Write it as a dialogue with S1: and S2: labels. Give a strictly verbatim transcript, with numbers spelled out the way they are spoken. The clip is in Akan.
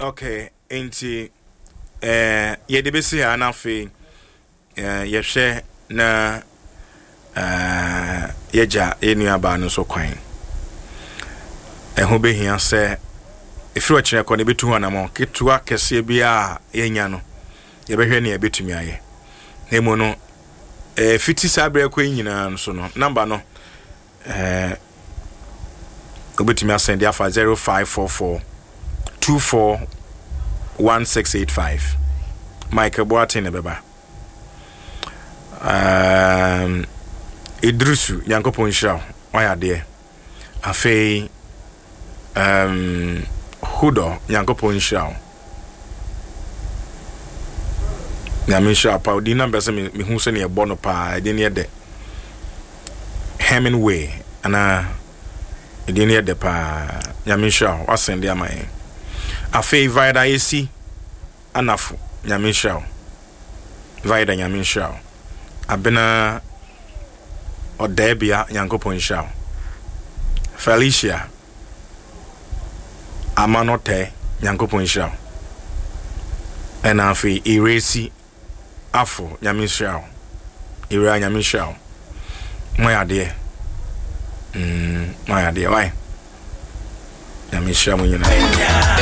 S1: Okay, enti eh ye de besi ha na fe eh ye hwe na eh ye ja enu aba no so kwan. Eho behia se efiro kire ko ne betu ho na mo ketua kese bia ye nya no ye behwe ne ye betumi aye. Emu no eh fifty sabre ko nyina so no number no eh obetumi asend dia fa zero five four four two four one six eight five. Michael Boateng beba. Um Idrusu Yankopon Shao. Why de. Afei um Hudo Yankopon Shao. Nyame Shao pa di number se me hu se ne e bono pa de ne de. Hemingway ana de ne de pa Nyame Shao asende amaye. Afei Vida esi anafu Nyame Shao. Vida Nyame Shao. Abena Odebia Yankopon Shao. Felicia Amanote Yankopon Shao. And afi Iresi Afo Nyame Shao. Ira Nyame Shao. My idea. Mm, my idea. Why? Nyame Shao.